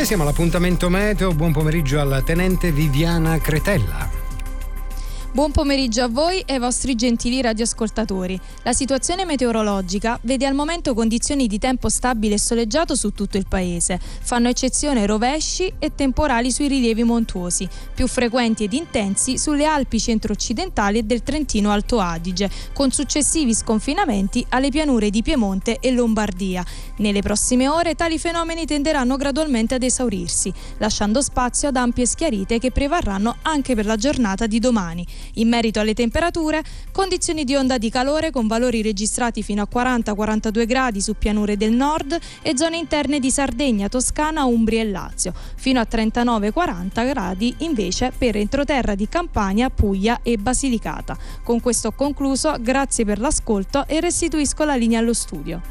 E siamo all'appuntamento meteo. Buon pomeriggio alla tenente Viviana Cretella. Buon pomeriggio a voi e ai vostri gentili radioascoltatori. La situazione meteorologica vede al momento condizioni di tempo stabile e soleggiato su tutto il paese. Fanno eccezione rovesci e temporali sui rilievi montuosi, più frequenti ed intensi sulle Alpi centro-occidentali e del Trentino Alto Adige, con successivi sconfinamenti alle pianure di Piemonte e Lombardia. Nelle prossime ore tali fenomeni tenderanno gradualmente ad esaurirsi, lasciando spazio ad ampie schiarite che prevarranno anche per la giornata di domani. In merito alle temperature, condizioni di onda di calore con valori registrati fino a 40-42 gradi su pianure del nord e zone interne di Sardegna, Toscana, Umbria e Lazio, fino a 39-40 gradi invece per entroterra di Campania, Puglia e Basilicata. Con questo ho concluso, grazie per l'ascolto e restituisco la linea allo studio.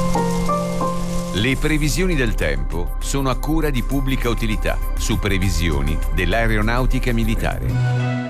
Le previsioni del tempo sono a cura di Pubblica Utilità, su previsioni dell'Aeronautica Militare.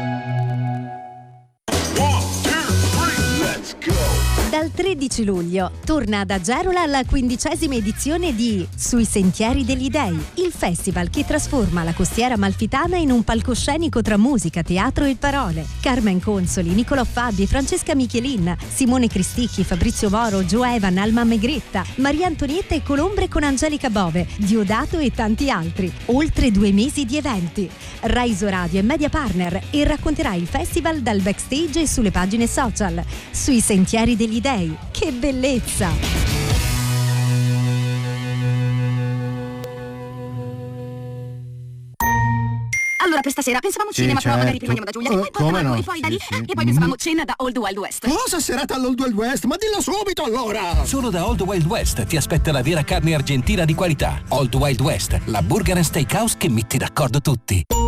Dal 13 luglio torna ad Agerola la 15ª edizione di Sui Sentieri degli Dei, il festival che trasforma la costiera amalfitana in un palcoscenico tra musica, teatro e parole. Carmen Consoli, Nicolò Fabi, Francesca Michelin, Simone Cristicchi, Fabrizio Moro, Joe Evan, Alma Megretta, Maria Antonietta e Colombre con Angelica Bove, Diodato e tanti altri. Oltre 2 mesi di eventi. Raiso Radio e Media Partner e racconterà il festival dal backstage e sulle pagine social. Sui Sentieri degli Dei, che bellezza! Allora, per stasera pensavamo cinema, però magari prima andiamo da Giulia e poi come no? e poi da lì e poi pensavamo cena da Old Wild West. Cosa serata all'Old Wild West? Ma dillo subito allora! Solo da Old Wild West ti aspetta la vera carne argentina di qualità. Old Wild West, la burger and steakhouse che mette d'accordo tutti.